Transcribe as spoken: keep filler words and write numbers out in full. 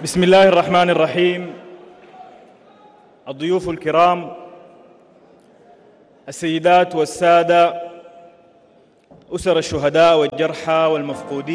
بسم الله الرحمن الرحيم. الضيوف الكرام، السيدات والسادة، أسر الشهداء والجرحى والمفقودين